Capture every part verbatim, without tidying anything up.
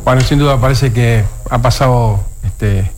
Bueno, sin duda parece que ha pasado este,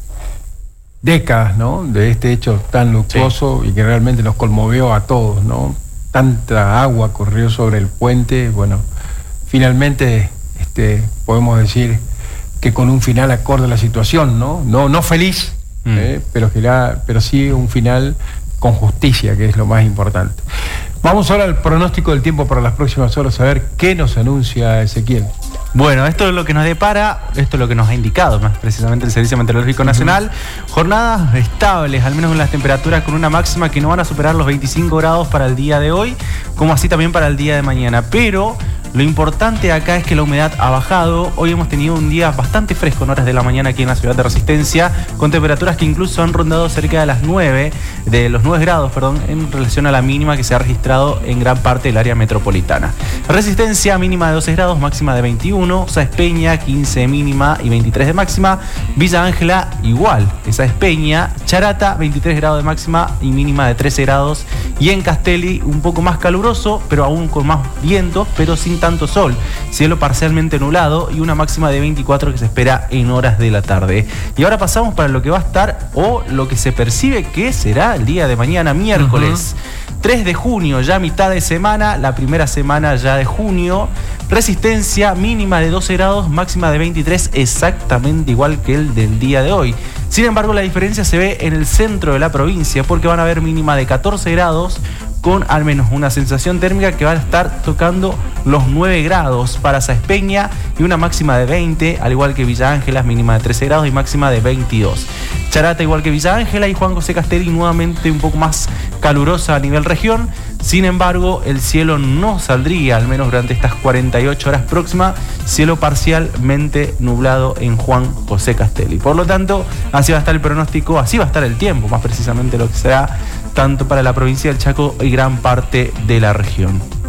décadas, ¿no?, de este hecho tan luctuoso, sí, y que realmente nos conmovió a todos, ¿no? Tanta agua corrió sobre el puente. Bueno, finalmente este, podemos decir que con un final acorde a la situación, ¿no? No, no feliz, mm. eh, pero, que la, pero sí un final con justicia, que es lo más importante. Vamos ahora al pronóstico del tiempo para las próximas horas, a ver qué nos anuncia Ezequiel. Bueno, esto es lo que nos depara, esto es lo que nos ha indicado más precisamente el Servicio Meteorológico Nacional. Uh-huh. Jornadas estables, al menos en las temperaturas, con una máxima que no van a superar los veinticinco grados para el día de hoy, como así también para el día de mañana. Pero lo importante acá es que la humedad ha bajado. Hoy hemos tenido un día bastante fresco en horas de la mañana aquí en la ciudad de Resistencia, con temperaturas que incluso han rondado cerca de las nueve, de los nueve grados, perdón, en relación a la mínima que se ha registrado en gran parte del área metropolitana. Resistencia mínima de doce grados, máxima de veintiuno. Sáenz Peña quince mínima y veintitrés de máxima. Villa Ángela igual, Sáenz Peña. Charata veintitrés grados de máxima y mínima de trece grados. Y en Castelli un poco más caluroso, pero aún con más vientos, pero sin tanto sol. Cielo parcialmente nublado y una máxima de veinticuatro que se espera en horas de la tarde. Y ahora pasamos para lo que va a estar, o lo que se percibe que será el día de mañana, miércoles. Uh-huh. tres de junio, ya mitad de semana, la primera semana ya de junio. Resistencia mínima de doce grados, máxima de veintitrés, exactamente igual que el del día de hoy. Sin embargo, la diferencia se ve en el centro de la provincia, porque van a haber mínima de catorce grados, con al menos una sensación térmica que va a estar tocando los nueve grados para Sáenz Peña y una máxima de veinte, al igual que Villa Ángela, mínima de trece grados y máxima de veintidós. Charata igual que Villa Ángela, y Juan José Castelli nuevamente un poco más calurosa a nivel región. Sin embargo, el cielo no saldría, al menos durante estas cuarenta y ocho horas próximas, cielo parcialmente nublado en Juan José Castelli. Por lo tanto, así va a estar el pronóstico, así va a estar el tiempo, más precisamente lo que será tanto para la provincia del Chaco y gran parte de la región.